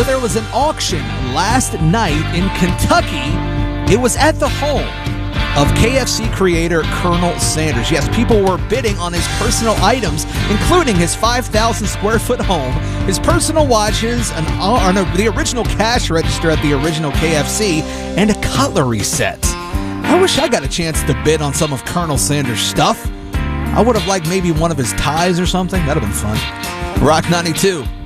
So there was an auction last night in Kentucky. It was at the home of KFC creator Colonel Sanders. Yes, people were bidding on his personal items, including his 5,000 square foot home, his personal watches, the original cash register at the original KFC, and a cutlery set. I wish I got a chance to bid on some of Colonel Sanders' stuff. I would have liked maybe one of his ties or something. That would have been fun. Rock 92.